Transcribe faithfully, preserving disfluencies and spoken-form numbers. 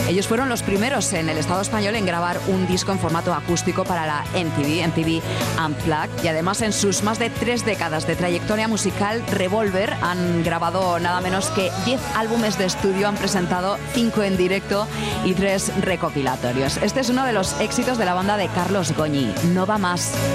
Ellos fueron los primeros en el Estado español en grabar un disco en formato acústico para la M T V, M T V Unplugged, y además en sus más de tres décadas de trayectoria musical, Revolver han grabado nada menos que diez álbumes de estudio, han presentado cinco en directo y tres recopilatorios. Este es uno de los éxitos de la banda de Carlos Goñi, No va más.